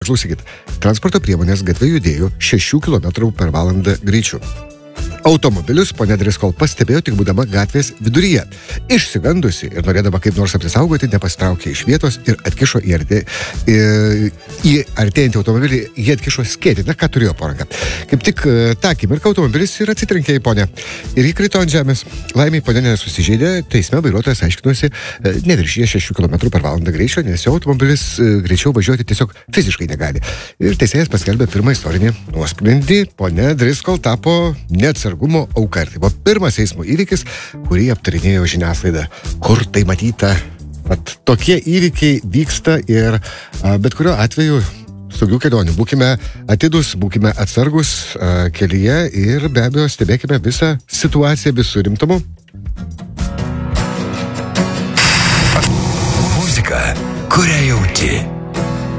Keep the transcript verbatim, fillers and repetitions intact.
Klausykit, transporto priemonės gatve judėjo šešių kilometrų per valandą greičiu. Automobilius ponia Driscoll pastebėjo tik būdama gatvės viduryje. Išsigandusi ir norėdama kaip nors apsisaugoti, nepasitraukė iš vietos ir atkišo į, artė, į, į artėjantį automobilį, jie atkišo skėtį, na ką turėjo po ranką. Kaip tik tą akimirką automobilis ir atsitrenkė į ponę ir įkrito ant žemės. Laimiai ponia nesusižeidė, teisme vairuotojas aiškinosi, neviršyje šešių kilometrų per valandą greičio, nes jo automobilis greičiau važiuoti tiesiog fiziškai negali. Ir teisėjas paskelbė pirmą istorinį nuosprendį, ponia Driscoll tapo neatsargumo auka. Ir tai buvo pirmas eismo įvykis, kurį aptarinėjo žiniasklaida. Kur tai matyta? Vat tokie įvykiai vyksta ir a, bet kuriuo atveju saugių kelionių. Būkime atidūs, būkime atsargus a, kelyje ir be abejo stebėkime visą situaciją visų rimtumu. Muzika, kurią jauti.